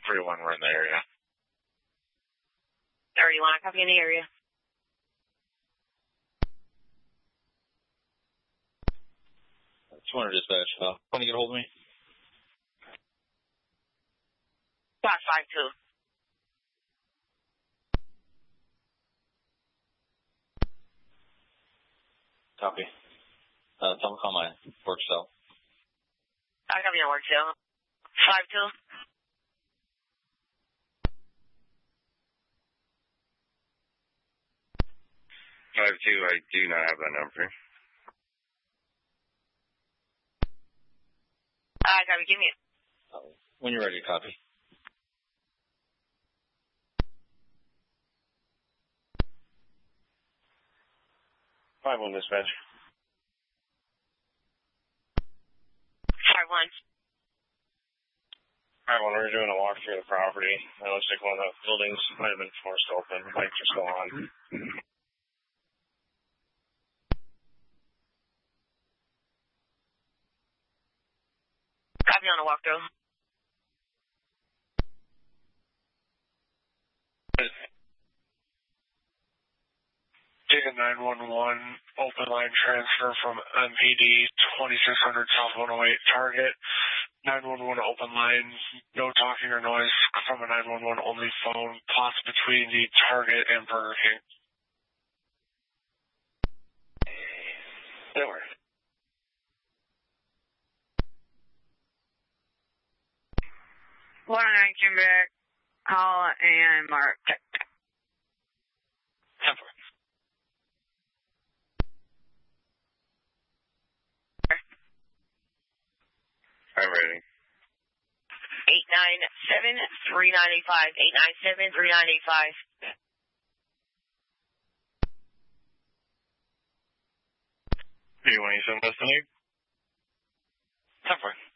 31, we're in the area. 31, I copy in the area. Just wanted to dispatch. Want to get a hold of me? 552. Copy. Tell me call my work cell. I copy on work cell. 52. 52, I do not have that number. Copy, give me it. When you're ready to copy. Five one dispatch. 51. 5-1, we're doing a walk through the property. It looks like one of the buildings might have been forced open. Lights are still on. Copy on the walkthrough. Data 911, open line transfer from MPD 2600 South 108 target. 911 open line, no talking or noise from a 911 only phone, plots between the target and Burger King. That works. Water 9 came back. Call and mark. Check. 10-4. I'm ready. 897-3985. 897-3985. Do you want to use some destiny? 10-4.